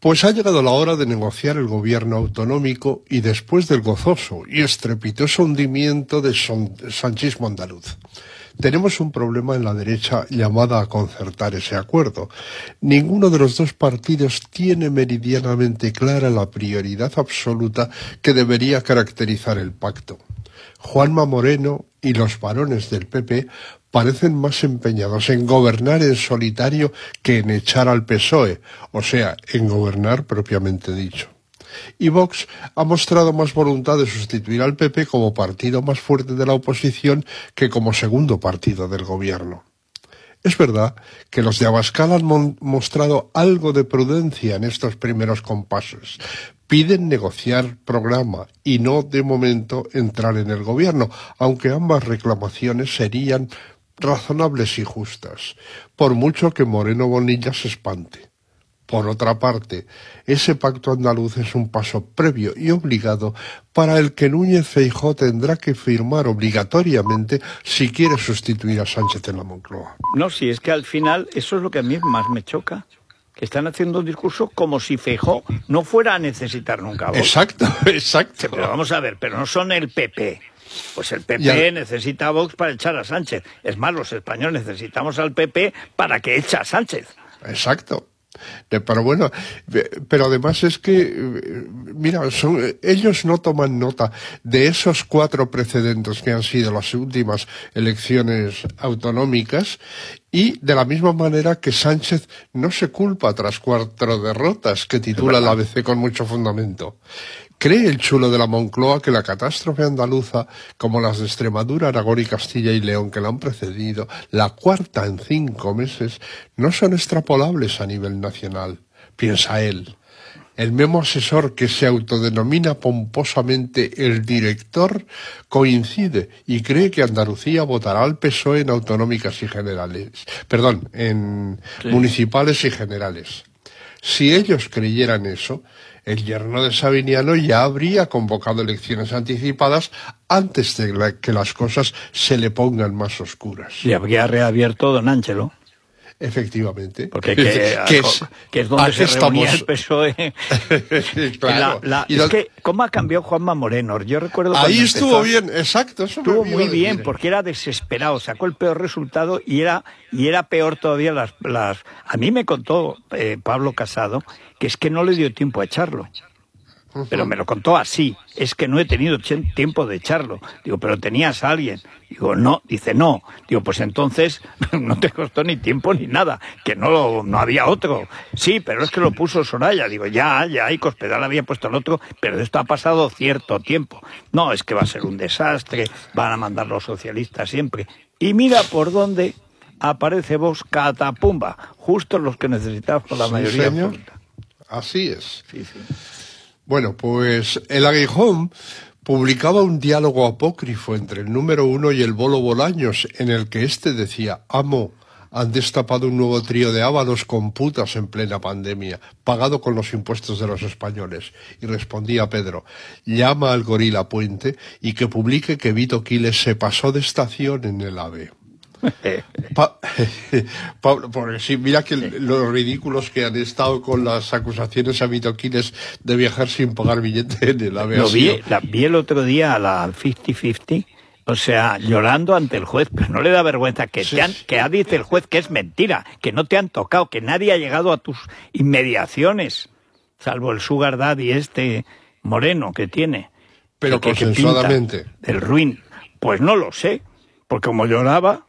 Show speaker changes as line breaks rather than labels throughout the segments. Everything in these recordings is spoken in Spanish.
Pues ha llegado la hora de negociar el gobierno autonómico y después del gozoso y estrepitoso hundimiento del sanchismo andaluz. Tenemos un problema en la derecha llamada a concertar ese acuerdo. Ninguno de los dos partidos tiene meridianamente clara la prioridad absoluta que debería caracterizar el pacto. Juanma Moreno y los varones del PP parecen más empeñados en gobernar en solitario que en echar al PSOE, o sea, en gobernar propiamente dicho. Y Vox ha mostrado más voluntad de sustituir al PP como partido más fuerte de la oposición que como segundo partido del gobierno. Es verdad que los de Abascal han mostrado algo de prudencia en estos primeros compases. Piden negociar programa y no, de momento, entrar en el gobierno, aunque ambas reclamaciones serían razonables y justas, por mucho que Moreno Bonilla se espante. Por otra parte, ese pacto andaluz es un paso previo y obligado para el que Núñez Feijóo tendrá que firmar obligatoriamente si quiere sustituir a Sánchez en la Moncloa.
No, si es que al final eso es lo que a mí más me choca, que están haciendo un discurso como si Feijóo no fuera a necesitar nunca a Vox.
Exacto.
Pero vamos a ver, pero no son el PP. Pues el PP necesita a Vox para echar a Sánchez. Es más, los españoles necesitamos al PP para que eche a Sánchez.
Exacto. Pero bueno, pero además es que, mira, ellos no toman nota de esos 4 precedentes que han sido las últimas elecciones autonómicas y de la misma manera que Sánchez no se culpa tras 4 derrotas que titula el ABC con mucho fundamento. ¿Cree el chulo de la Moncloa que la catástrofe andaluza, como las de Extremadura, Aragón y Castilla y León que la han precedido, la cuarta en 5 meses, no son extrapolables a nivel nacional? Piensa él. El mismo asesor que se autodenomina pomposamente el director coincide y cree que Andalucía votará al PSOE en autonómicas y generales. Municipales y generales. Si ellos creyeran eso, el yerno de Sabiniano ya habría convocado elecciones anticipadas antes de que las cosas se le pongan más oscuras.
Y habría reabierto Don Ángelo.
Efectivamente.
Porque que es donde se reunía el PSOE.
Claro.
Es que, ¿cómo ha cambiado Juanma Moreno? Yo recuerdo
ahí estuvo bien, exacto. Eso
estuvo muy bien, porque era desesperado, sacó el peor resultado y era peor todavía las... A mí me contó Pablo Casado que es que no le dio tiempo a echarlo. Pero me lo contó así, es que no he tenido tiempo de echarlo. Digo, pero tenías a alguien. Digo, no, dice, no. Digo, pues entonces no te costó ni tiempo ni nada, que no había otro. Sí, pero es que lo puso Soraya. Digo, ya, y Cospedal había puesto el otro, pero esto ha pasado cierto tiempo. No, es que va a ser un desastre, van a mandar los socialistas siempre. Y mira por dónde aparece Vox catapumba, justo los que necesitamos la mayoría absoluta.
Así es.
Sí.
Bueno, pues el Aguijón publicaba un diálogo apócrifo entre el número 1 y el Bolo Bolaños, en el que éste decía: «Amo, han destapado un nuevo trío de ávalos con putas en plena pandemia, pagado con los impuestos de los españoles». Y respondía Pedro: «Llama al gorila Puente y que publique que Vito Quiles se pasó de estación en el AVE». Pablo, porque sí, mira que los ridículos que han estado con las acusaciones a Vito Quiles de viajar sin pagar billete en el AVE.
Vi el otro día a la 50-50, o sea, llorando ante el juez, pero no le da vergüenza que dice el juez que es mentira, que no te han tocado, que nadie ha llegado a tus inmediaciones, salvo el sugar daddy Moreno que tiene.
Pero consensuadamente.
El ruin, pues no lo sé, porque como lloraba...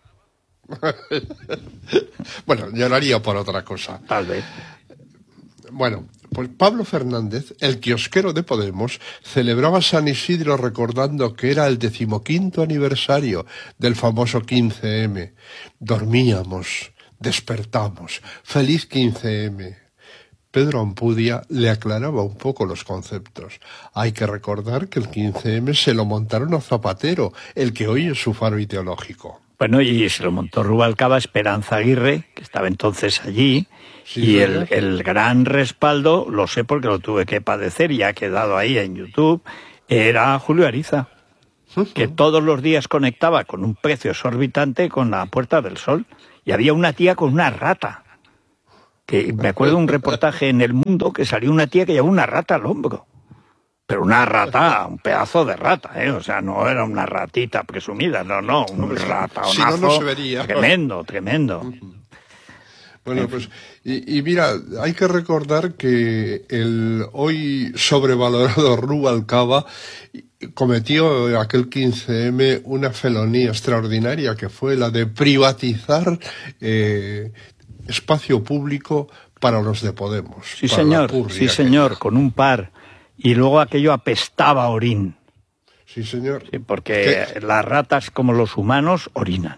Bueno, lloraría por otra cosa.
Tal vez.
Bueno, pues Pablo Fernández, el kiosquero de Podemos, celebraba San Isidro recordando que era el 15º aniversario del famoso 15M. Dormíamos, despertamos, feliz 15M. Pedro Ampudia le aclaraba un poco los conceptos. Hay que recordar que el 15M se lo montaron a Zapatero, el que hoy es su faro ideológico.
Bueno, y se lo montó Rubalcaba, Esperanza Aguirre, que estaba entonces allí, sí, y el gran respaldo, lo sé porque lo tuve que padecer y ha quedado ahí en YouTube, era Julio Ariza, que todos los días conectaba con un precio exorbitante con la Puerta del Sol, y había una tía con una rata. Que me acuerdo de un reportaje en El Mundo que salió una tía que llevaba una rata al hombro. Pero una rata, un pedazo de rata, ¿eh? O sea, no era una ratita presumida, no, un rataonazo.
Si no, no se vería.
Tremendo, tremendo.
Bueno, pues, y mira, hay que recordar que el hoy sobrevalorado Rubalcaba cometió aquel 15M una felonía extraordinaria, que fue la de privatizar espacio público para los de Podemos.
Sí, señor, con un par. Y luego aquello apestaba a orín.
Sí, señor.
Sí, porque las ratas, como los humanos, orinan.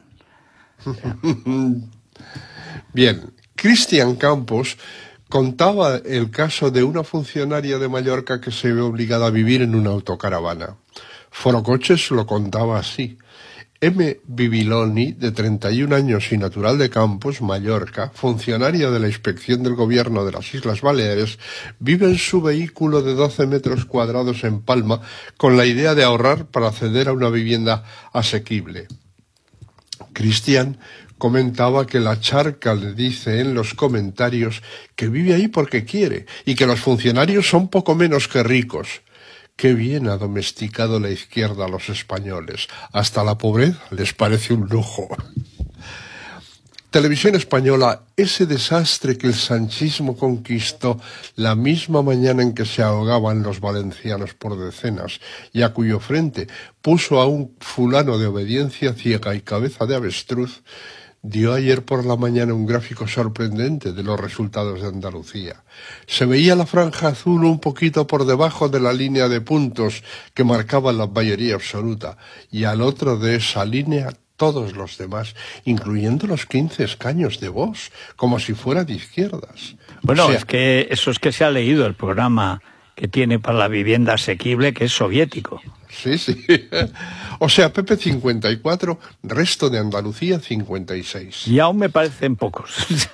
Bien, Cristian Campos contaba el caso de una funcionaria de Mallorca que se ve obligada a vivir en una autocaravana. Forocoches lo contaba así. M. Bibiloni, de 31 años y natural de Campos, Mallorca, funcionaria de la Inspección del Gobierno de las Islas Baleares, vive en su vehículo de 12 metros cuadrados en Palma con la idea de ahorrar para acceder a una vivienda asequible. Cristian comentaba que la charca le dice en los comentarios que vive ahí porque quiere y que los funcionarios son poco menos que ricos. Qué bien ha domesticado la izquierda a los españoles. Hasta la pobreza les parece un lujo. Televisión Española, ese desastre que el sanchismo conquistó la misma mañana en que se ahogaban los valencianos por decenas y a cuyo frente puso a un fulano de obediencia ciega y cabeza de avestruz, dio ayer por la mañana un gráfico sorprendente de los resultados de Andalucía. Se veía la franja azul un poquito por debajo de la línea de puntos que marcaba la mayoría absoluta, y al otro de esa línea todos los demás, incluyendo los 15 escaños de Vox, como si fuera de izquierdas.
Bueno, es que se ha leído el programa que tiene para la vivienda asequible, que es soviético.
Sí. O sea, PP 54, resto de Andalucía 56.
Y aún me parecen pocos.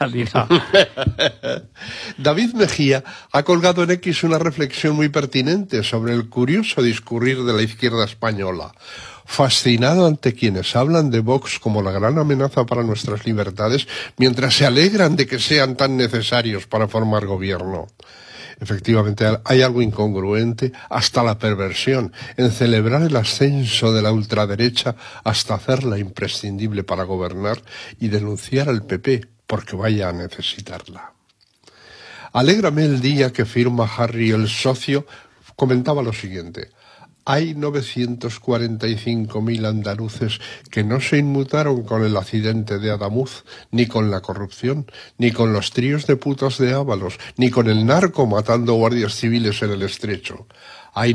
David Mejía ha colgado en X una reflexión muy pertinente sobre el curioso discurrir de la izquierda española. Fascinado ante quienes hablan de Vox como la gran amenaza para nuestras libertades, mientras se alegran de que sean tan necesarios para formar gobierno. Efectivamente, hay algo incongruente, hasta la perversión, en celebrar el ascenso de la ultraderecha hasta hacerla imprescindible para gobernar y denunciar al PP porque vaya a necesitarla. Alégrame el día que firma Harry el socio, comentaba lo siguiente. Hay 945.000 andaluces que no se inmutaron con el accidente de Adamuz, ni con la corrupción, ni con los tríos de putas de Ábalos, ni con el narco matando guardias civiles en el Estrecho. Hay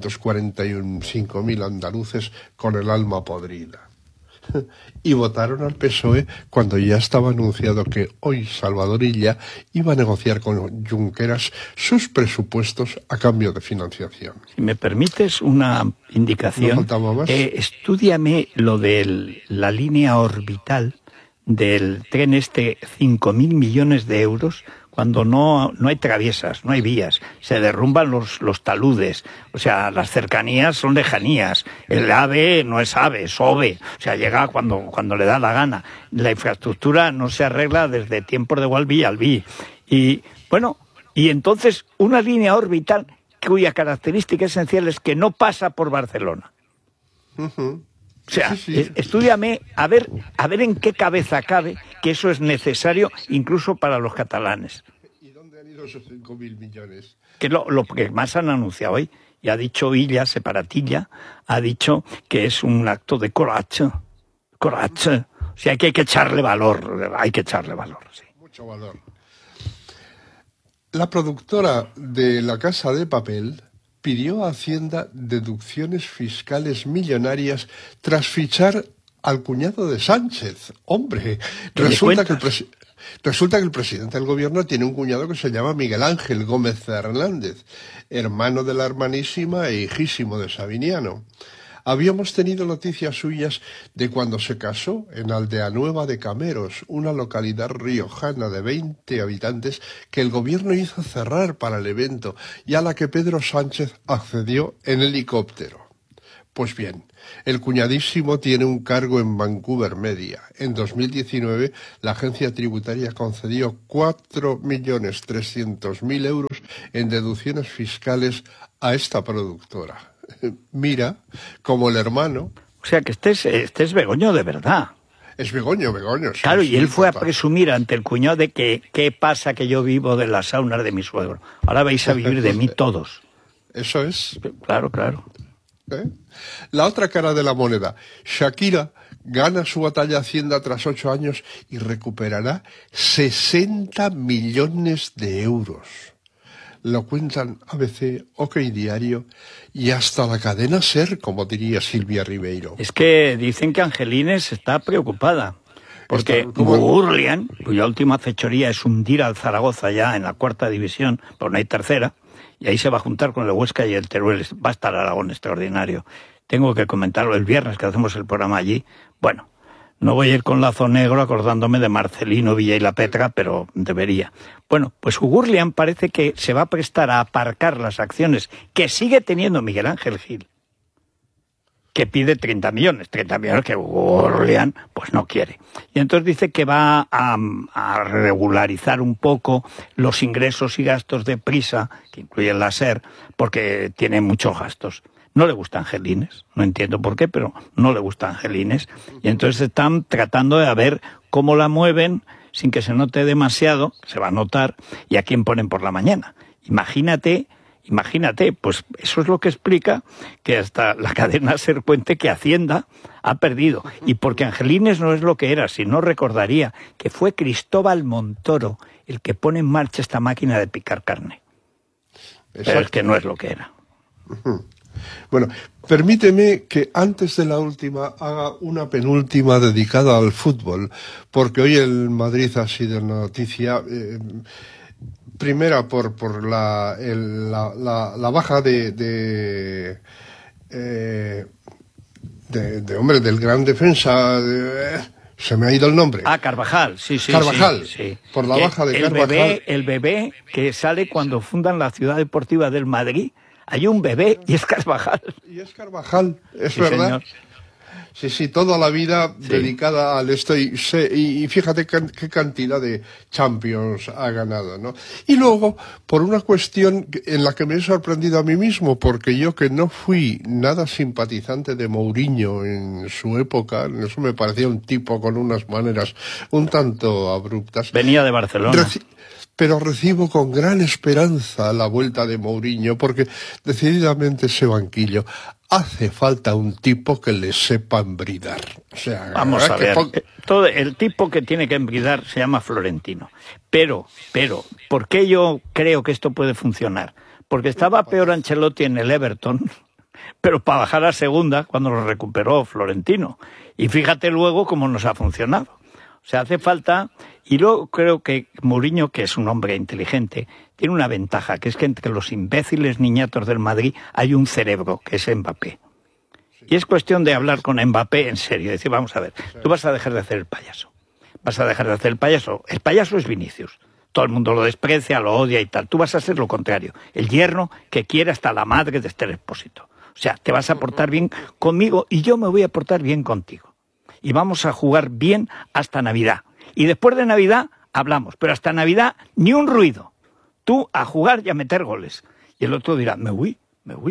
945.000 andaluces con el alma podrida. Y votaron al PSOE cuando ya estaba anunciado que hoy Salvador Illa iba a negociar con Junqueras sus presupuestos a cambio de financiación.
Si me permites una indicación,
¿No faltaba más?
Estúdiame lo de la línea orbital del tren 5.000 millones de euros, cuando no hay traviesas, no hay vías, se derrumban los taludes, o sea, las cercanías son lejanías, el AVE no es AVE, es OVE, o sea, llega cuando le da la gana, la infraestructura no se arregla desde tiempos de Gualbí al Albí, y bueno, y entonces una línea orbital cuya característica esencial es que no pasa por Barcelona.
Uh-huh.
O sea,
sí.
Estúdiame a ver en qué cabeza cabe que eso es necesario incluso para los catalanes.
¿Y dónde han ido esos 5.000 millones?
Que lo que más han anunciado hoy, y ha dicho Illa, Separatilla, ha dicho que es un acto de coraje. O sea, que hay que echarle valor, sí.
Mucho valor. La productora de La Casa de Papel pidió a Hacienda deducciones fiscales millonarias tras fichar al cuñado de Sánchez. Hombre, resulta que el presidente del gobierno tiene un cuñado que se llama Miguel Ángel Gómez Fernández, hermano de la hermanísima e hijísimo de Sabiniano. Habíamos tenido noticias suyas de cuando se casó en Aldeanueva de Cameros, una localidad riojana de 20 habitantes que el gobierno hizo cerrar para el evento y a la que Pedro Sánchez accedió en helicóptero. Pues bien, el cuñadísimo tiene un cargo en Vancouver Media. En 2019, la agencia tributaria concedió 4.300.000 euros en deducciones fiscales a esta productora. Mira, como el hermano...
O sea, que este es Begoño de verdad.
Es Begoño. Sí,
claro, y él fue
total.
a presumir ante el cuñado de que qué pasa que yo vivo de las saunas de mi suegro. Ahora vais a vivir de mí todos.
Eso es.
Claro.
¿Eh? La otra cara de la moneda. Shakira gana su batalla Hacienda tras 8 años y recuperará 60 millones de euros. Lo cuentan ABC, OK Diario y hasta la cadena SER, como diría Silvia Ribeiro.
Es que dicen que Angelines está preocupada. Porque Gurlian, cuya última fechoría es hundir al Zaragoza ya en la 4ª división, pero no hay tercera, y ahí se va a juntar con el Huesca y el Teruel. Va a estar Aragón extraordinario. Tengo que comentarlo el viernes que hacemos el programa allí. Bueno, no voy a ir con lazo negro acordándome de Marcelino Villa y la Petra, pero debería. Bueno, pues Gurlian parece que se va a prestar a aparcar las acciones que sigue teniendo Miguel Ángel Gil, que pide 30 millones que Gurlian pues no quiere. Y entonces dice que va a regularizar un poco los ingresos y gastos de Prisa, que incluyen la SER, porque tiene muchos gastos. No le gusta Angelines, no entiendo por qué, pero no le gusta Angelines. Y entonces están tratando de ver cómo la mueven sin que se note demasiado, se va a notar, y a quién ponen por la mañana. Imagínate, pues eso es lo que explica que hasta la cadena SER cuente que Hacienda ha perdido. Y porque Angelines no es lo que era, si no recordaría que fue Cristóbal Montoro el que pone en marcha esta máquina de picar carne. Pero es que no es lo que era.
Bueno, permíteme que antes de la última haga una penúltima dedicada al fútbol, porque hoy el Madrid ha sido Noticia. Primera por la baja del gran defensa, se me ha ido el nombre.
Carvajal, sí.
Carvajal,
sí.
Por la baja de Carvajal.
El bebé que sale cuando fundan la Ciudad Deportiva del Madrid, hay un bebé y es Carvajal.
Es
sí,
verdad.
Señor.
Sí, toda la vida dedicada al esto y fíjate qué cantidad de Champions ha ganado, ¿no? Y luego, por una cuestión en la que me he sorprendido a mí mismo, porque yo que no fui nada simpatizante de Mourinho en su época, eso me parecía un tipo con unas maneras un tanto abruptas.
Venía de Barcelona.
Pero recibo con gran esperanza la vuelta de Mourinho, porque decididamente ese banquillo hace falta un tipo que le sepa embridar. O sea,
vamos a ver, el tipo que tiene que embridar se llama Florentino. Pero, ¿por qué yo creo que esto puede funcionar? Porque estaba peor Ancelotti en el Everton, pero para bajar a segunda cuando lo recuperó Florentino. Y fíjate luego cómo nos ha funcionado. O sea, hace falta, y luego creo que Mourinho, que es un hombre inteligente, tiene una ventaja, que es que entre los imbéciles niñatos del Madrid hay un cerebro, que es Mbappé. Y es cuestión de hablar con Mbappé en serio, decir, vamos a ver, tú vas a dejar de hacer el payaso. Vas a dejar de hacer el payaso. El payaso es Vinicius. Todo el mundo lo desprecia, lo odia y tal. Tú vas a ser lo contrario. El yerno que quiere hasta la madre de Esther Expósito. O sea, te vas a portar bien conmigo y yo me voy a portar bien contigo. Y vamos a jugar bien hasta Navidad. Y después de Navidad hablamos, pero hasta Navidad ni un ruido. Tú a jugar y a meter goles. Y el otro dirá, me voy,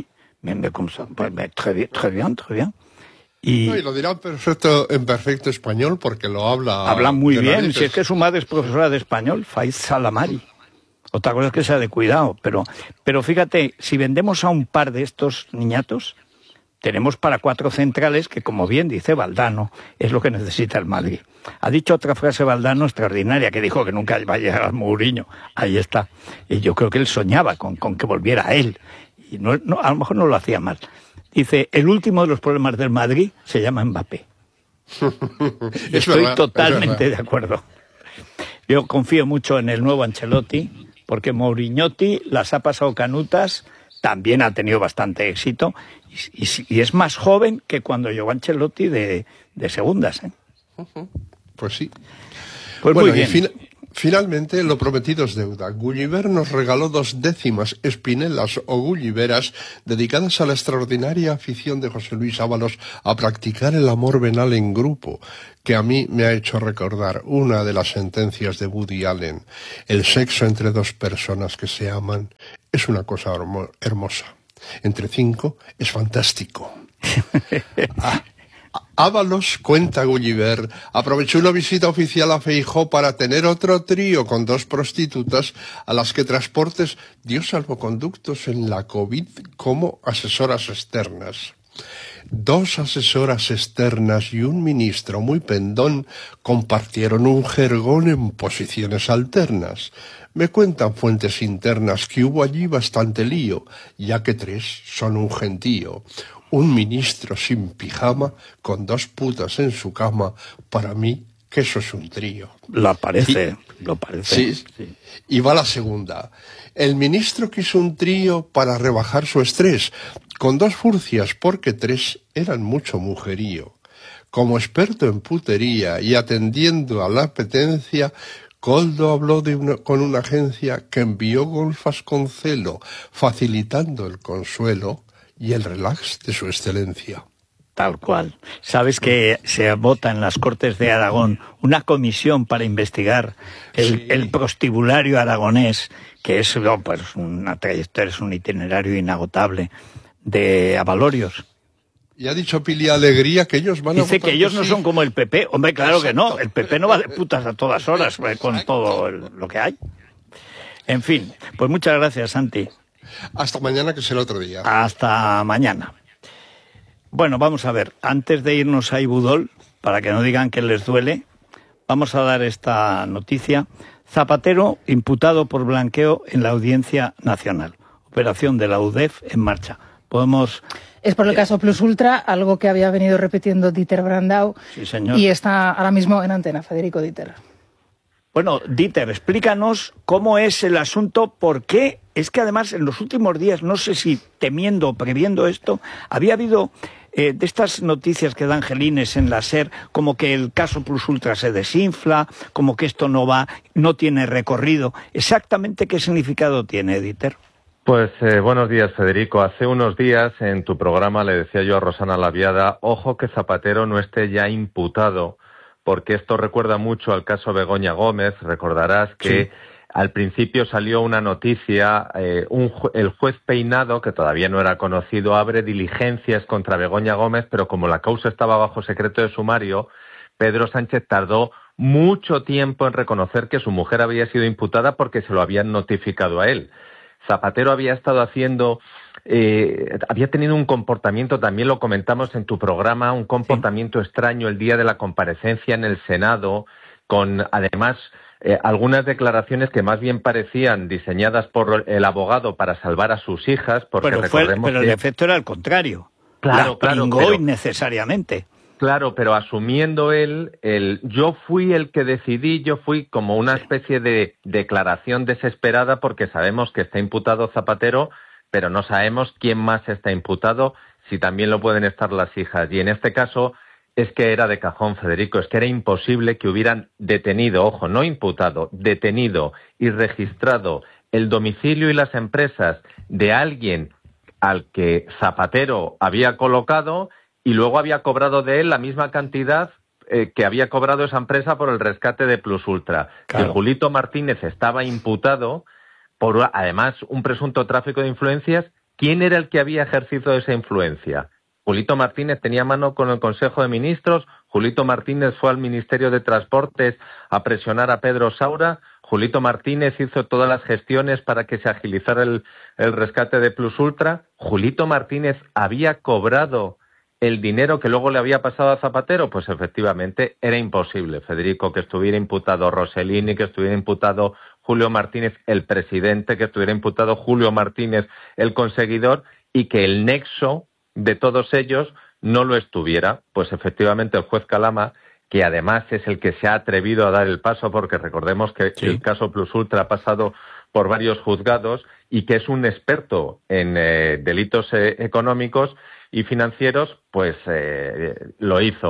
très bien. Y
lo dirá en perfecto español porque lo habla...
Habla muy bien, si es que su madre es profesora de español, Faiz Salamari. Otra cosa es que sea de cuidado, pero fíjate, si vendemos a un par de estos niñatos, tenemos para 4 centrales que, como bien dice Valdano, es lo que necesita el Madrid. Ha dicho otra frase Valdano extraordinaria, que dijo que nunca va a llegar Mourinho. Ahí está. Y yo creo que él soñaba con que volviera a él. Y no, a lo mejor no lo hacía mal. Dice, el último de los problemas del Madrid se llama Mbappé. Estoy totalmente de acuerdo. Yo confío mucho en el nuevo Ancelotti, porque Mourinhotti las ha pasado canutas, también ha tenido bastante éxito, y es más joven que cuando llegó Ancelotti de segundas, ¿eh?
Pues sí.
Pues
bueno,
muy bien.
Finalmente, lo prometido es deuda. Gulliver nos regaló 2 décimas espinelas o gulliveras dedicadas a la extraordinaria afición de José Luis Ábalos a practicar el amor venal en grupo, que a mí me ha hecho recordar una de las sentencias de Woody Allen. El sexo entre 2 personas que se aman es una cosa hermosa. Entre 5 es fantástico. Ábalos, cuenta Gulliver, aprovechó una visita oficial a Feijóo para tener otro trío con 2 prostitutas a las que Transportes dio salvoconductos en la COVID como asesoras externas. 2 asesoras externas y un ministro muy pendón compartieron un jergón en posiciones alternas. Me cuentan fuentes internas que hubo allí bastante lío, ya que 3 son un gentío. Un ministro sin pijama con 2 putas en su cama, para mí que eso es un trío.
Lo parece.
Sí. Y va la segunda. El ministro quiso un trío para rebajar su estrés, con 2 furcias porque 3 eran mucho mujerío. Como experto en putería y atendiendo a la apetencia, Koldo habló con una agencia que envió golfas con celo, facilitando el consuelo y el relax de su excelencia.
Tal cual. Sabes que se vota en las Cortes de Aragón una comisión para investigar el prostibulario aragonés, que es pues una trayectoria, es un itinerario inagotable de abalorios.
Y ha dicho Pili Alegría que ellos van a votar.
Dice que ellos no son como el PP. Hombre, claro que no. El PP no va de putas a todas horas con todo lo que hay. En fin, pues muchas gracias, Santi.
Hasta mañana, que será otro día.
Hasta mañana. Bueno, vamos a ver. Antes de irnos a Ibudol, para que no digan que les duele, vamos a dar esta noticia. Zapatero imputado por blanqueo en la Audiencia Nacional. Operación de la UDEF en marcha. Podemos...
Es por el caso Plus Ultra, algo que había venido repitiendo Dieter Brandau.
Sí, señor.
Y está ahora mismo en antena, Federico Dieter.
Bueno, Dieter, explícanos cómo es el asunto, por qué. Es que además en los últimos días, no sé si temiendo o previendo esto, había habido de estas noticias que dan gelines en la SER, como que el caso Plus Ultra se desinfla, como que esto no tiene recorrido. ¿Exactamente qué significado tiene, Dieter?
Pues buenos días, Federico. Hace unos días en tu programa le decía yo a Rosana Laviada, ojo que Zapatero no esté ya imputado, porque esto recuerda mucho al caso Begoña Gómez. Recordarás que sí, al principio salió una noticia, el juez Peinado, que todavía no era conocido, abre diligencias contra Begoña Gómez, pero como la causa estaba bajo secreto de sumario, Pedro Sánchez tardó mucho tiempo en reconocer que su mujer había sido imputada porque se lo habían notificado a él. Zapatero había estado había tenido un comportamiento, también lo comentamos en tu programa, un comportamiento extraño el día de la comparecencia en el Senado, con además algunas declaraciones que más bien parecían diseñadas por el abogado para salvar a sus hijas, porque
pero el efecto era el contrario.
Claro,
innecesariamente.
Claro, pero asumiendo yo fui el que decidí, yo fui como una especie de declaración desesperada porque sabemos que está imputado Zapatero, pero no sabemos quién más está imputado, si también lo pueden estar las hijas. Y en este caso es que era de cajón, Federico, es que era imposible que hubieran detenido, ojo, no imputado, detenido y registrado el domicilio y las empresas de alguien al que Zapatero había colocado y luego había cobrado de él la misma cantidad que había cobrado esa empresa por el rescate de Plus Ultra. Claro. Que Julito Martínez estaba imputado por, además, un presunto tráfico de influencias. ¿Quién era el que había ejercido esa influencia? Julito Martínez tenía mano con el Consejo de Ministros. Julito Martínez fue al Ministerio de Transportes a presionar a Pedro Saura. Julito Martínez hizo todas las gestiones para que se agilizara el rescate de Plus Ultra. Julito Martínez había cobrado el dinero que luego le había pasado a Zapatero. Pues efectivamente era imposible, Federico, que estuviera imputado Rossellini, que estuviera imputado Julio Martínez, el presidente, que estuviera imputado Julio Martínez, el conseguidor, y que el nexo de todos ellos no lo estuviera. Pues efectivamente el juez Calama, que además es el que se ha atrevido a dar el paso, porque recordemos que el caso Plus Ultra ha pasado por varios juzgados y que es un experto en delitos económicos y financieros, pues lo hizo.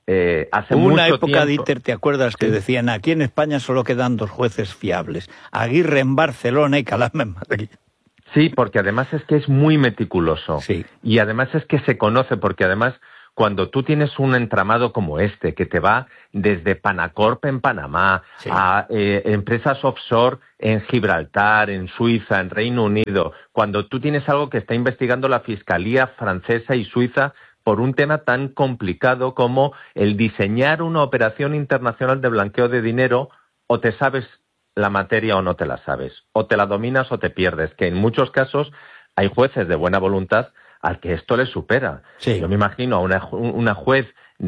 hace
Hubo
mucho
una época,
tiempo...
Dieter, ¿te acuerdas que decían aquí en España solo quedan 2 jueces fiables? Aguirre en Barcelona y Calamma en Madrid.
Sí, porque además es que es muy meticuloso.
Sí.
Y además es que se conoce, porque además cuando tú tienes un entramado como este, que te va desde Panacorp en Panamá,
sí,
a empresas offshore en Gibraltar, en Suiza, en Reino Unido, cuando tú tienes algo que está investigando la Fiscalía francesa y suiza por un tema tan complicado como el diseñar una operación internacional de blanqueo de dinero, o te sabes la materia o no te la sabes, o te la dominas o te pierdes, que en muchos casos hay jueces de buena voluntad al que esto le supera.
Sí.
Yo me imagino a una juez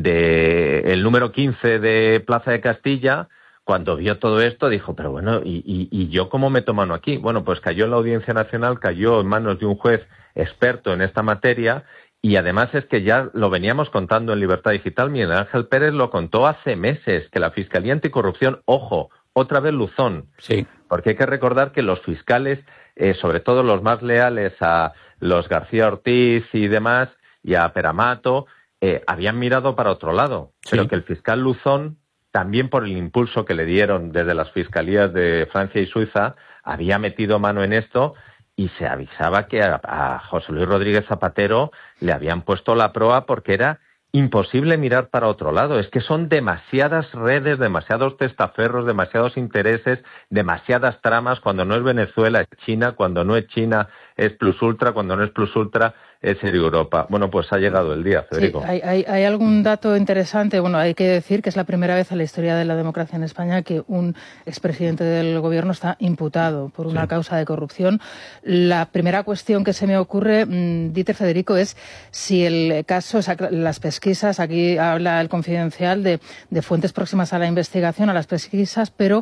del número 15 de Plaza de Castilla, cuando vio todo esto, dijo, pero bueno, ¿y yo cómo meto mano aquí? Bueno, pues cayó en la Audiencia Nacional, cayó en manos de un juez experto en esta materia, y además es que ya lo veníamos contando en Libertad Digital. Miguel Ángel Pérez lo contó hace meses, que la Fiscalía Anticorrupción, ojo, otra vez Luzón,
sí,
porque hay que recordar que los fiscales, sobre todo los más leales a los García Ortiz y demás, y a Peramato, habían mirado para otro lado,
sí,
pero que el fiscal Luzón, también por el impulso que le dieron desde las fiscalías de Francia y Suiza, había metido mano en esto, y se avisaba que a José Luis Rodríguez Zapatero le habían puesto la proa porque era imposible mirar para otro lado. Es que son demasiadas redes, demasiados testaferros, demasiados intereses, demasiadas tramas. Cuando no es Venezuela es China, cuando no es China es Plus Ultra, cuando no es Plus Ultra es Europa. Bueno, pues ha llegado el día, Federico.
Sí, hay algún dato interesante. Bueno, hay que decir que es la primera vez en la historia de la democracia en España que un expresidente del gobierno está imputado por una causa de corrupción. La primera cuestión que se me ocurre, Dieter, Federico, es si el caso, o sea, las pesquisas, aquí habla el Confidencial de fuentes próximas a la investigación, a las pesquisas, pero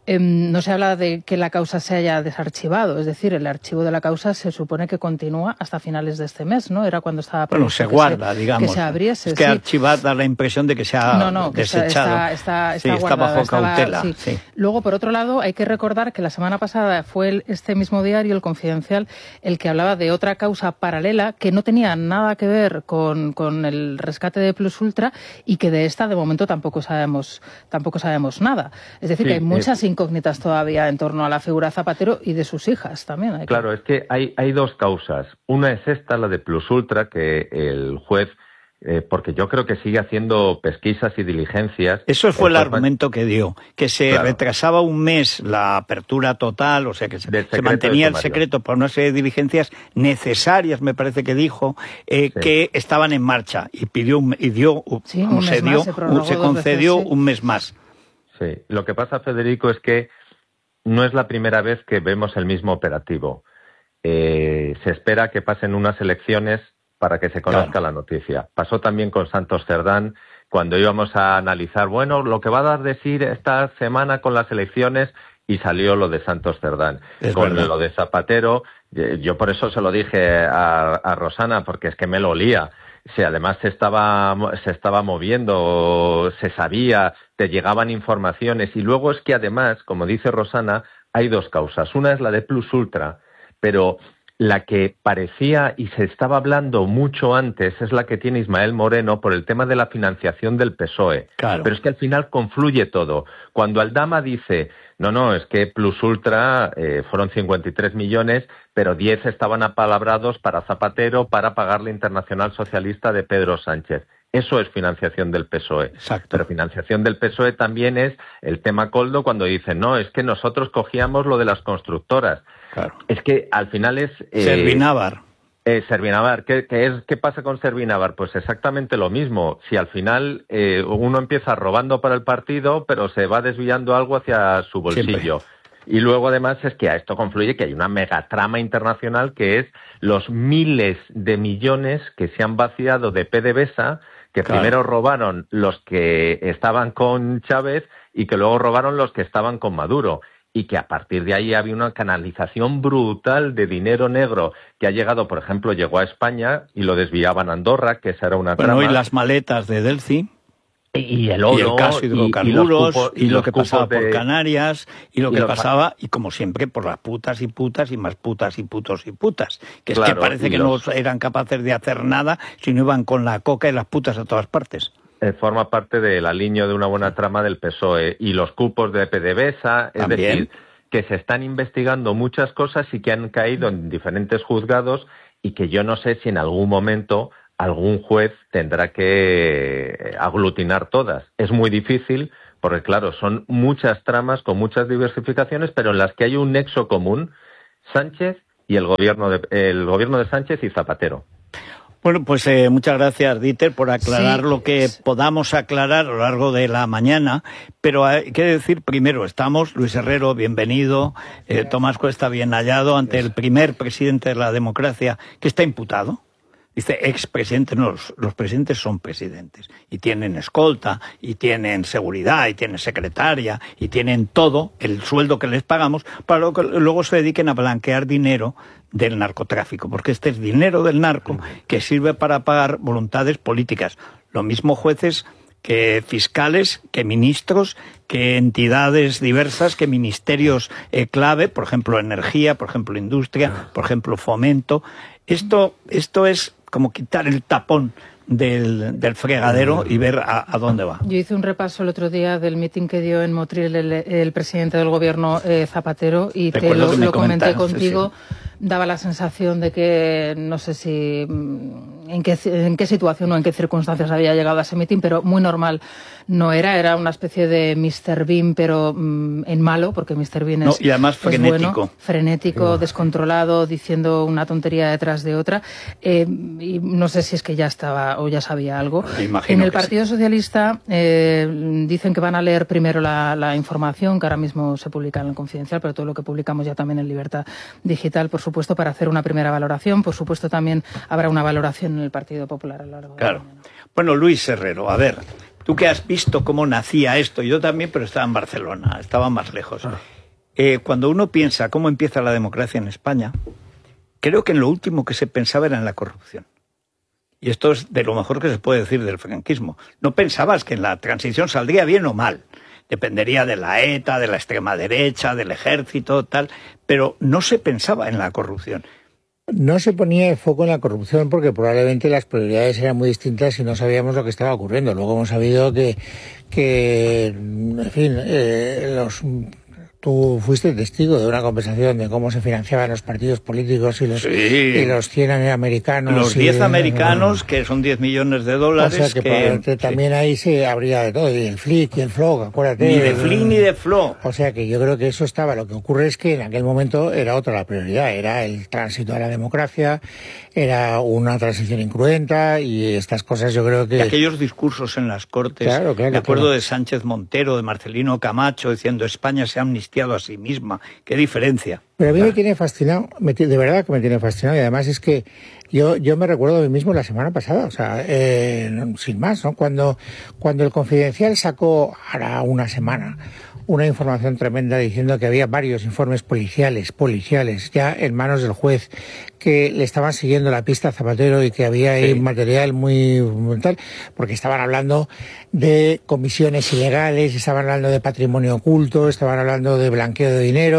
no se habla de que la causa se haya desarchivado. Es decir, el archivo de la causa se supone que continúa hasta finales de este mes, ¿no? Era cuando estaba
previsto se guarda, digamos.
Que se abriese.
Es que archivar da la impresión de que se ha desechado.
Está
sí, está bajo cautela. Sí.
Luego, por otro lado, hay que recordar que la semana pasada fue este mismo diario, el Confidencial, el que hablaba de otra causa paralela que no tenía nada que ver con el rescate de Plus Ultra y que de esta, de momento, tampoco sabemos nada. Es decir, que hay muchas incógnitas todavía en torno a la figura Zapatero y de sus hijas también.
Claro, es que hay dos causas. Una es esta, la de Plus Ultra, que el juez, porque yo creo que sigue haciendo pesquisas y diligencias.
Eso fue el argumento que dio, que se retrasaba un mes la apertura total, o sea que se mantenía el secreto por una serie de diligencias necesarias, me parece que dijo, que estaban en marcha, y pidió se concedió un mes más.
Sí, lo que pasa, Federico, es que no es la primera vez que vemos el mismo operativo. Se espera que pasen unas elecciones para que se conozca la noticia. Pasó también con Santos Cerdán, cuando íbamos a analizar, bueno, lo que va a dar de sí esta semana con las elecciones, y salió lo de Santos Cerdán. Lo de Zapatero, yo por eso se lo dije a Rosana, porque es que me lo olía. Si además se estaba moviendo, se sabía, te llegaban informaciones, y luego es que además, como dice Rosana, hay dos causas. Una es la de Plus Ultra, pero la que parecía y se estaba hablando mucho antes es la que tiene Ismael Moreno por el tema de la financiación del PSOE.
Claro.
Pero es que al final confluye todo. Cuando Aldama dice, no, es que Plus Ultra fueron 53 millones, pero 10 estaban apalabrados para Zapatero para pagar la Internacional Socialista de Pedro Sánchez. Eso es financiación del PSOE.
Exacto.
Pero financiación del PSOE también es el tema Coldo, cuando dicen, no, es que nosotros cogíamos lo de las constructoras.
Claro.
Es que al final es...
Servinávar.
Servinávar. ¿Qué pasa con Servinávar? Pues exactamente lo mismo. Si al final uno empieza robando para el partido, pero se va desviando algo hacia su bolsillo. Siempre. Y luego además es que a esto confluye que hay una megatrama internacional que es los miles de millones que se han vaciado de PDVSA, que primero robaron los que estaban con Chávez y que luego robaron los que estaban con Maduro. Y que a partir de ahí había una canalización brutal de dinero negro que ha llegado, por ejemplo, llegó a España y lo desviaban a Andorra, que esa era una trama.
Bueno, y las maletas de Delci.
Y el oro,
y el caso hidrocarburos, y lo que pasaba por Canarias, y lo que pasaba, y como siempre, por las putas y putas, y más putas y putos y putas. Que es que parece que no eran capaces de hacer nada si no iban con la coca y las putas a todas partes.
forma parte de la línea de una buena trama del PSOE. Y los cupos de PDVSA, es decir, que se están investigando muchas cosas y que han caído en diferentes juzgados y que yo no sé si en algún momento algún juez tendrá que aglutinar todas. Es muy difícil porque, claro, son muchas tramas con muchas diversificaciones, pero en las que hay un nexo común, Sánchez y el gobierno de Sánchez y Zapatero.
Bueno, pues muchas gracias, Dieter, por aclarar lo que podamos aclarar a lo largo de la mañana. Pero hay que decir primero, estamos, Luis Herrero, bienvenido, Tomás Cuesta, bien hallado, ante el primer presidente de la democracia que está imputado. Dice expresidente, no, los presidentes son presidentes y tienen escolta y tienen seguridad y tienen secretaria y tienen todo, el sueldo que les pagamos, para que luego se dediquen a blanquear dinero del narcotráfico, porque este es dinero del narco que sirve para pagar voluntades políticas. Lo mismo jueces que fiscales, que ministros, que entidades diversas, que ministerios clave, por ejemplo energía, por ejemplo industria, por ejemplo fomento. Esto es como quitar el tapón del fregadero y ver a dónde va.
Yo hice un repaso el otro día del mitin que dio en Motril el presidente del gobierno Zapatero y te lo comenté contigo. Sí. Daba la sensación de que no sé si en qué situación o en qué circunstancias había llegado a ese mitin, pero muy normal no era una especie de Mr. Bean, pero en malo, porque Mr. Bean es,
y además frenético.
Bueno, frenético, descontrolado, diciendo una tontería detrás de otra, y no sé si es que ya estaba o ya sabía algo. En el Partido Socialista dicen que van a leer primero la información, que ahora mismo se publica en el Confidencial, pero todo lo que publicamos ya también en Libertad Digital, por supuesto, para hacer una primera valoración. Por supuesto, también habrá una valoración en el Partido Popular a lo largo de la mañana.
Bueno, Luis Herrero, a ver, tú que has visto cómo nacía esto, yo también, pero estaba en Barcelona, estaba más lejos. Cuando uno piensa cómo empieza la democracia en España, creo que en lo último que se pensaba era en la corrupción. Y esto es de lo mejor que se puede decir del franquismo. No pensabas que en la transición saldría bien o mal. Dependería de la ETA, de la extrema derecha, del ejército, tal, pero no se pensaba en la corrupción.
No se ponía el foco en la corrupción porque probablemente las prioridades eran muy distintas y no sabíamos lo que estaba ocurriendo. Luego hemos sabido que en fin, tú fuiste testigo de una conversación de cómo se financiaban los partidos políticos y los 100 americanos.
Los 10 americanos, que son 10 millones de dólares.
O sea que también ahí se habría de todo, y el FLIC y el FLO, acuérdate.
Ni de FLIC ni de FLO.
O sea que yo creo que eso estaba. Lo que ocurre es que en aquel momento era otra la prioridad, era el tránsito a la democracia, era una transición incruenta y estas cosas yo creo que...
Y aquellos discursos en las Cortes, me acuerdo de Sánchez Montero, de Marcelino Camacho, diciendo España se ha amnistiado a sí misma. ¿Qué diferencia?
Pero a mí me tiene fascinado, de verdad que me tiene fascinado, y además es que yo me recuerdo a mí mismo la semana pasada, o sea, sin más, ¿no? Cuando el Confidencial sacó, ahora una semana, una información tremenda diciendo que había varios informes policiales ya en manos del juez, que le estaban siguiendo la pista a Zapatero y que había ahí material muy tal, porque estaban hablando de comisiones ilegales, estaban hablando de patrimonio oculto, estaban hablando de blanqueo de dinero,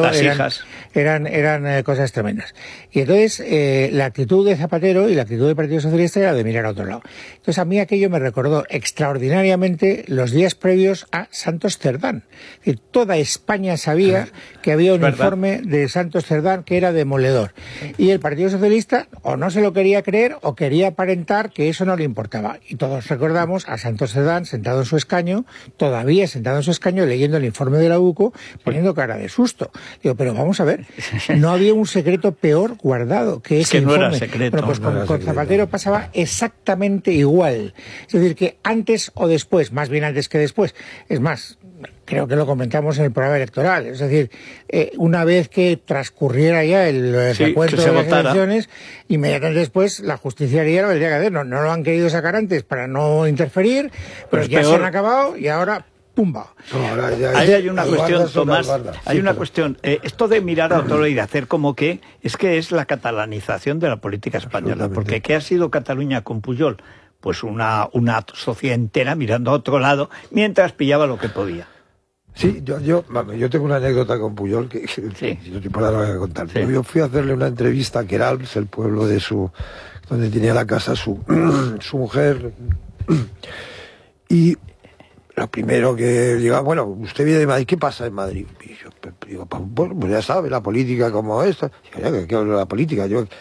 eran cosas tremendas. Y entonces la actitud de Zapatero y la actitud del Partido Socialista era de mirar a otro lado. Entonces a mí aquello me recordó extraordinariamente los días previos a Santos Cerdán. Es decir, toda España sabía que había un informe de Santos Cerdán que era demoledor. Y el Partido Socialista o no se lo quería creer o quería aparentar que eso no le importaba. Y todos recordamos a Santos Cerdán sentado en su escaño, todavía sentado en su escaño, leyendo el informe de la UCO, poniendo cara de susto. Digo, pero vamos a ver, no había un secreto peor guardado que ese informe.
No era secreto.
Bueno, pues con Zapatero pasaba exactamente igual. Es decir, que antes o después, más bien antes que después, es más, creo que lo comentamos en el programa electoral, es decir, una vez que transcurriera ya el recuento de las elecciones, inmediatamente después la justicia haría lo que tenía que hacer. No lo han querido sacar antes para no interferir, pero ya se han acabado y ahora ¡pumba!
Ahí hay una cuestión, Tomás, hay una cuestión. Esto de mirar a otro lado y de hacer como que es la catalanización de la política española, porque ¿qué ha sido Cataluña con Pujol? Pues una sociedad entera mirando a otro lado mientras pillaba lo que podía.
Sí, yo tengo una anécdota con Pujol que no te importa, la voy a contar. Sí. Yo fui a hacerle una entrevista a Queralbs, el pueblo donde tenía la casa su mujer, Y lo primero que diga, bueno, usted viene de Madrid, ¿qué pasa en Madrid? Y yo digo, pues ya sabe, la política como esta. ¿Qué la política?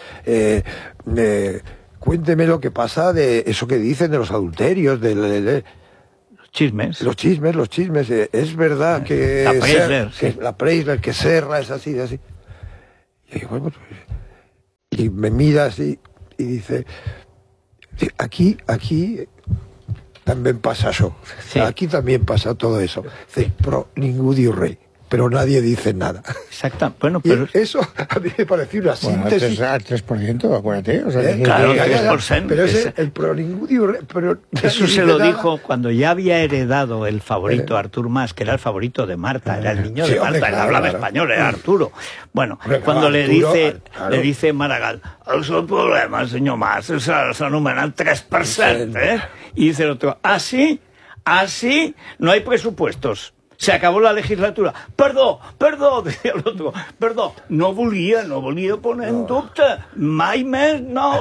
Cuénteme lo que pasa de eso que dicen de los adulterios,
chismes.
Los chismes. Es verdad que
la Preisler,
la Preisler, que Serra es así. Y digo, bueno, y me mira así y dice, aquí también pasa eso. Sí. Aquí también pasa todo eso. Dice, pero ningún diu rey. Pero nadie dice nada.
Exacto. Bueno, pero
eso a mí me pareció una síntesis.
Al 3%, acuérdate. O sea,
claro, 3%.
Pero es el pro ningún diu rey. Pero
eso se lo dijo cuando ya había heredado el favorito Artur Mas, que era el favorito de Marta, era el niño de Marta, él hablaba español, era Arturo. Bueno, cuando le dice Maragall, el seu problema, senyor Mas, s'anomena el 3%, Y dice el otro, ¿ah, sí? No hay presupuestos. Se acabó la legislatura. Perdó, decía el otro. Perdó. No volia poner en dubte. Mai més, no.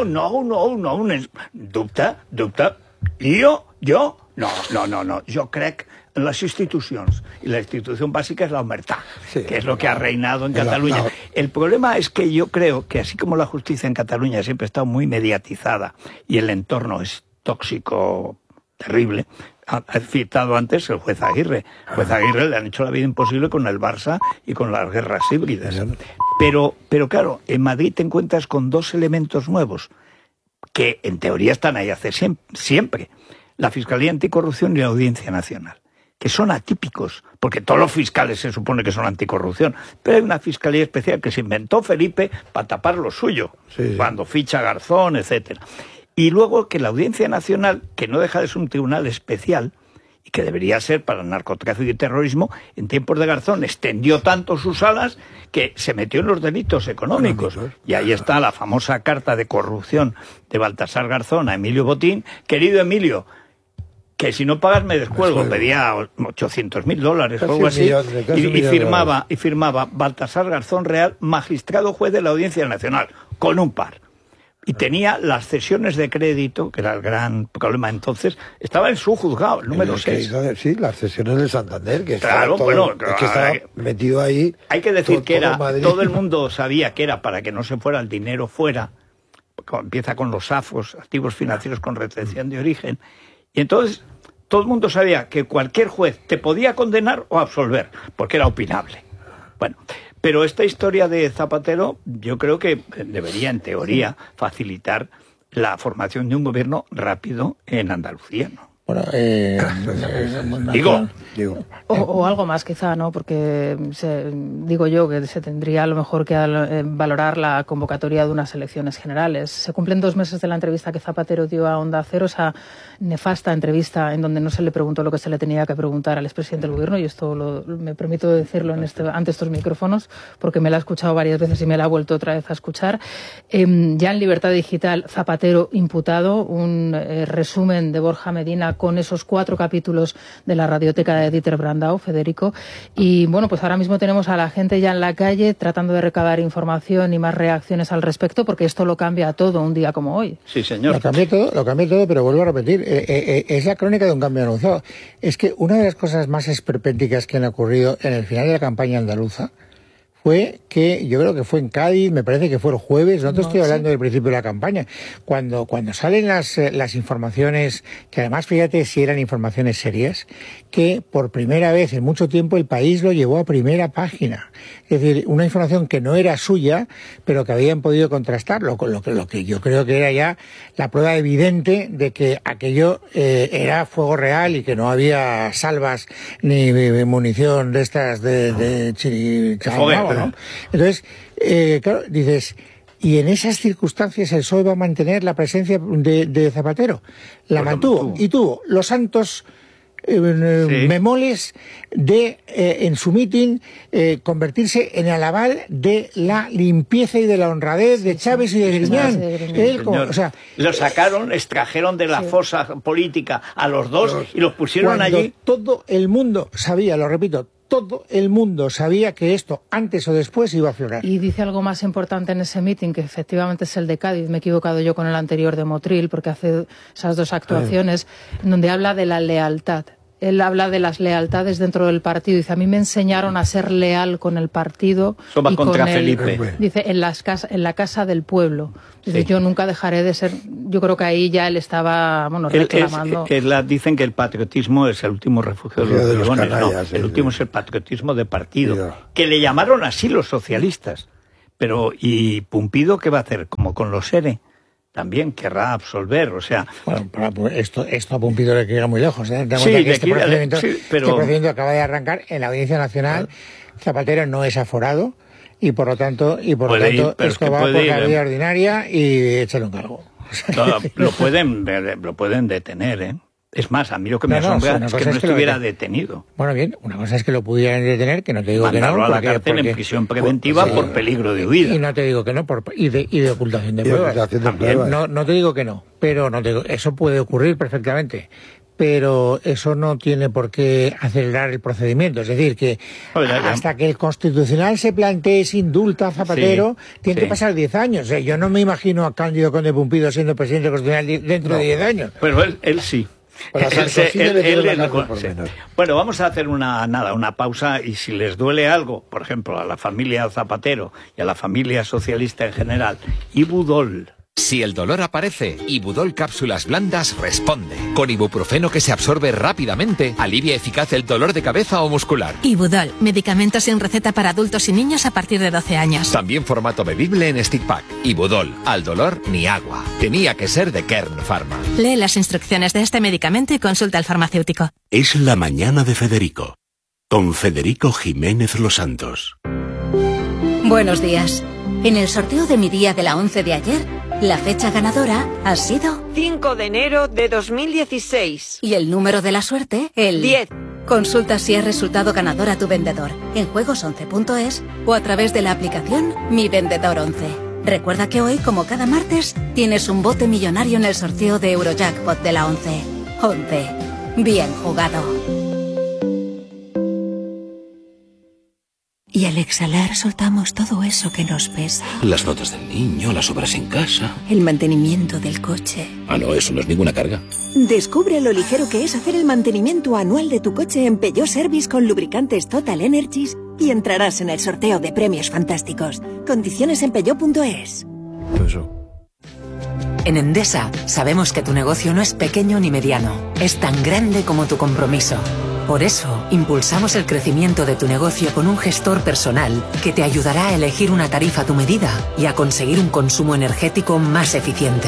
Dubte. Jo? No. Jo crec en las institucions. Y la institución básica es la omertà, que es lo que ha reinado en Cataluña. El problema es que yo creo que así como la justicia en Cataluña siempre ha estado muy mediatizada y el entorno es tóxico, terrible. Ha citado antes el juez Aguirre. El juez Aguirre le han hecho la vida imposible con el Barça y con las guerras híbridas. Pero claro, en Madrid te encuentras con dos elementos nuevos que en teoría están ahí hace siempre. La Fiscalía Anticorrupción y la Audiencia Nacional, que son atípicos, porque todos los fiscales se supone que son anticorrupción, pero hay una fiscalía especial que se inventó Felipe para tapar lo suyo, cuando ficha Garzón, etcétera. Y luego que la Audiencia Nacional, que no deja de ser un tribunal especial, y que debería ser para el narcotráfico y terrorismo, en tiempos de Garzón extendió tanto sus alas que se metió en los delitos económicos. Y ahí está la famosa carta de corrupción de Baltasar Garzón a Emilio Botín. Querido Emilio, que si no pagas me descuelgo. Pedía $800.000 o algo así. Y firmaba Baltasar Garzón Real, magistrado juez de la Audiencia Nacional, con un par. Y tenía las cesiones de crédito, que era el gran problema entonces, estaba en su juzgado, el número 6.
Sí, las cesiones del Santander, que
claro,
que estaba metido ahí.
Hay que decir que todo el mundo sabía que era para que no se fuera el dinero fuera, empieza con los AFOs, activos financieros con retención de origen, y entonces todo el mundo sabía que cualquier juez te podía condenar o absolver, porque era opinable. Bueno, pero esta historia de Zapatero yo creo que debería, en teoría, facilitar la formación de un gobierno rápido en Andalucía, ¿no?
Bueno,
digo.
O algo más quizá, ¿no? Porque digo yo que se tendría a lo mejor que valorar la convocatoria de unas elecciones generales. Se cumplen 2 meses de la entrevista que Zapatero dio a Onda Cero, esa nefasta entrevista en donde no se le preguntó lo que se le tenía que preguntar al expresidente del gobierno, y esto me permito decirlo ante estos micrófonos porque me la he escuchado varias veces y me la he vuelto otra vez a escuchar. Ya en Libertad Digital, Zapatero imputado, un resumen de Borja Medina con esos 4 capítulos de la radioteca de Dieter Brandau, Federico. Y bueno, pues ahora mismo tenemos a la gente ya en la calle tratando de recabar información y más reacciones al respecto, porque esto lo cambia todo un día como hoy.
Sí, señor.
Lo cambia todo, pero vuelvo a repetir, es la crónica de un cambio anunciado. Es que una de las cosas más esperpénticas que han ocurrido en el final de la campaña andaluza fue que, yo creo que fue en Cádiz, me parece que fue el jueves, no te estoy hablando del principio de la campaña, cuando salen las informaciones, que además fíjate si eran informaciones serias, que por primera vez en mucho tiempo el País lo llevó a primera página. Es decir, una información que no era suya, pero que habían podido contrastarlo, con lo que yo creo que era ya la prueba evidente de que aquello era fuego real y que no había salvas ni munición de estas de chirigua, ¿no? Entonces, claro, dices, y en esas circunstancias el PSOE va a mantener la presencia de Zapatero. La mantuvo y tuvo los santos memoles de, en su mitin, convertirse en el aval de la limpieza y de la honradez de Chávez y de Griñán.
Lo sacaron, extrajeron de la fosa política a los dos y los pusieron allí.
Todo el mundo sabía, lo repito, todo el mundo sabía que esto, antes o después, iba a aflorar.
Y dice algo más importante en ese meeting, que efectivamente es el de Cádiz. Me he equivocado yo con el anterior de Motril, porque hace esas dos actuaciones, en donde habla de la lealtad. Él habla de las lealtades dentro del partido. Dice, a mí me enseñaron a ser leal con el partido.
Eso va
y
contra
con
Felipe.
Dice, en la casa del pueblo. Dice, sí. Yo nunca dejaré de ser... Yo creo que ahí ya él estaba, reclamando...
Dicen que el patriotismo es el último refugio de los bribones. Canallas, el último es el patriotismo de partido. Sí. Que le llamaron así los socialistas. Pero, ¿y Pumpido qué va a hacer? Como con los ERE. También querrá absolver, o sea...
Bueno, esto a Pumpido le queda muy lejos, ¿eh? Tengo que este procedimiento acaba de arrancar en la Audiencia Nacional. Zapatero no es aforado y por lo tanto esto va por la vía ordinaria y échale un cargo.
No, lo pueden detener, ¿eh? Es más, a mí lo que me asombra es que no estuviera detenido.
Bueno, bien, una cosa es que lo pudieran detener, que no te digo
mandarlo
que no.
A la cárcel en prisión preventiva por peligro de huida.
Y no te digo que no, y de ocultación de pruebas. No te digo que no, pero no te digo, eso puede ocurrir perfectamente. Pero eso no tiene por qué acelerar el procedimiento. Es decir, que hasta que el Constitucional se plantee si indulta a Zapatero, tiene que pasar 10 años. O sea, yo no me imagino a Cándido Conde Pumpido siendo presidente constitucional dentro de 10 años.
Pero él sí. Bueno, vamos a hacer una pausa, y si les duele algo, por ejemplo, a la familia Zapatero y a la familia socialista en general, Ibudol.
Si el dolor aparece, Ibudol Cápsulas Blandas responde. Con ibuprofeno que se absorbe rápidamente, alivia eficaz el dolor de cabeza o muscular.
Ibudol, medicamento sin receta para adultos y niños a partir de 12 años.
También formato bebible en stick pack. Ibudol, al dolor ni agua. Tenía que ser de Kern Pharma.
Lee las instrucciones de este medicamento y consulta al farmacéutico.
Es la mañana de Federico, con Federico Jiménez Los Santos.
Buenos días. En el sorteo de mi día de la 11 de ayer, la fecha ganadora ha sido
5 de enero de 2016.
Y el número de la suerte, el
10.
Consulta si es resultado ganador a tu vendedor en juegos11.es o a través de la aplicación Mi Vendedor 11. Recuerda que hoy, como cada martes, tienes un bote millonario en el sorteo de Eurojackpot de la 11. 11. Bien jugado.
Y al exhalar soltamos todo eso que nos pesa.
Las notas del niño, las obras en casa.
El mantenimiento del coche.
Ah, no, eso no es ninguna carga.
Descubre lo ligero que es hacer el mantenimiento anual de tu coche en Peugeot Service con lubricantes Total Energies y entrarás en el sorteo de premios fantásticos. Condiciones en peugeot.es.
En Endesa sabemos que tu negocio no es pequeño ni mediano, es tan grande como tu compromiso. Por eso, impulsamos el crecimiento de tu negocio con un gestor personal que te ayudará a elegir una tarifa a tu medida y a conseguir un consumo energético más eficiente.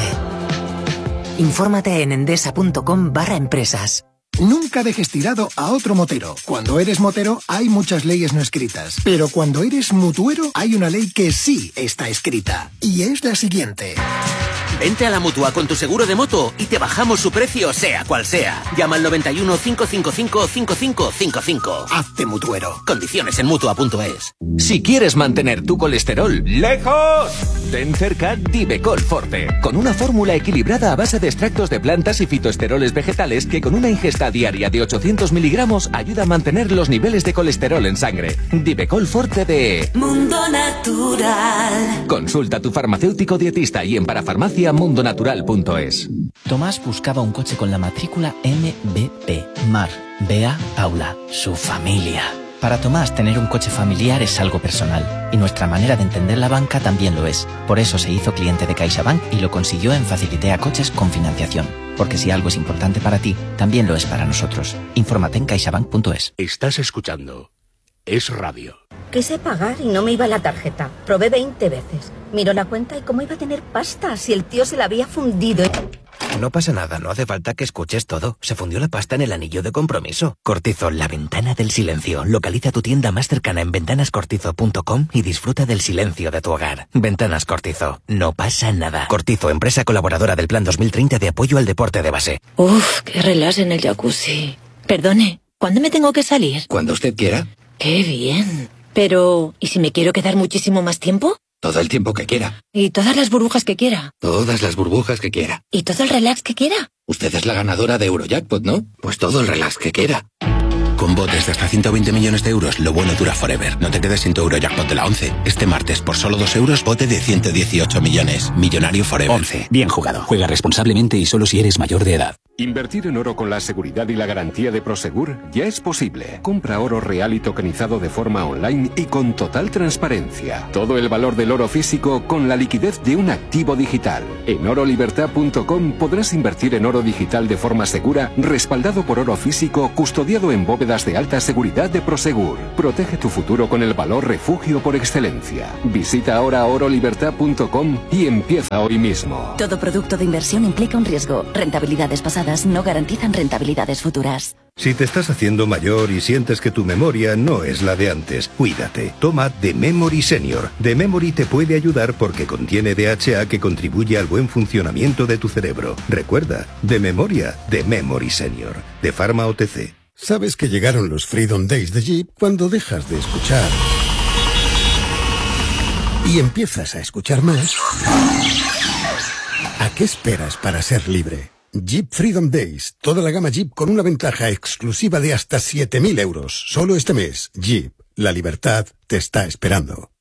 Infórmate en endesa.com/empresas.
Nunca dejes tirado a otro motero. Cuando eres motero hay muchas leyes no escritas, pero cuando eres mutuero hay una ley que sí está escrita, y es la siguiente.
Vente a la Mutua con tu seguro de moto y te bajamos su precio sea cual sea. Llama al 91 555 5555.
Hazte mutuero.
Condiciones en Mutua.es.
Si quieres mantener tu colesterol lejos, ten cerca Divecol Forte, con una fórmula equilibrada a base de extractos de plantas y fitoesteroles vegetales que con una ingesta diaria de 800 miligramos ayuda a mantener los niveles de colesterol en sangre. Divecol Forte de
Mundo Natural.
Consulta a tu farmacéutico dietista y en parafarmaciamundonatural.es.
Tomás buscaba un coche con la matrícula MBP. Mar, Bea, Paula, su familia. Para Tomás, tener un coche familiar es algo personal, y nuestra manera de entender la banca también lo es. Por eso se hizo cliente de CaixaBank y lo consiguió en Facilitea Coches con financiación. Porque si algo es importante para ti, también lo es para nosotros. Infórmate en caixabank.es.
Estás escuchando Es Radio.
Quise pagar y no me iba la tarjeta. Probé 20 veces. Miró la cuenta y cómo iba a tener pasta si el tío se la había fundido.
No pasa nada, no hace falta que escuches todo. Se fundió la pasta en el anillo de compromiso. Cortizo, la ventana del silencio. Localiza tu tienda más cercana en ventanascortizo.com y disfruta del silencio de tu hogar. Ventanas Cortizo, no pasa nada. Cortizo, empresa colaboradora del Plan 2030 de apoyo al deporte de base.
Uf, qué relax en el jacuzzi. Perdone, ¿cuándo me tengo que salir?
Cuando usted quiera.
Qué bien. Pero, ¿y si me quiero quedar muchísimo más tiempo?
Todo el tiempo que quiera.
¿Y todas las burbujas que quiera?
Todas las burbujas que quiera.
¿Y todo el relax que quiera?
Usted es la ganadora de Eurojackpot, ¿no? Pues todo el relax que quiera.
Con botes de hasta 120 millones de euros, lo bueno dura forever. No te quedes sin tu Eurojackpot de la 11. Este martes, por solo 2 euros, bote de 118 millones. Millonario forever.
11. Bien jugado. Juega responsablemente y solo si eres mayor de edad.
Invertir en oro con la seguridad y la garantía de Prosegur ya es posible. Compra oro real y tokenizado de forma online y con total transparencia. Todo el valor del oro físico con la liquidez de un activo digital. En orolibertad.com podrás invertir en oro digital de forma segura, respaldado por oro físico, custodiado en bóvedas de alta seguridad de Prosegur. Protege tu futuro con el valor refugio por excelencia. Visita ahora orolibertad.com y empieza hoy mismo.
Todo producto de inversión implica un riesgo. Rentabilidades pasadas no garantizan rentabilidades futuras.
Si te estás haciendo mayor y sientes que tu memoria no es la de antes, cuídate. Toma The Memory Senior. The Memory te puede ayudar porque contiene DHA que contribuye al buen funcionamiento de tu cerebro. Recuerda, de memoria, The Memory Senior. De Pharma OTC.
¿Sabes que llegaron los Freedom Days de Jeep cuando dejas de escuchar y empiezas a escuchar más? ¿A qué esperas para ser libre? Jeep Freedom Days. Toda la gama Jeep con una ventaja exclusiva de hasta 7.000 euros. Solo este mes. Jeep. La libertad te está esperando.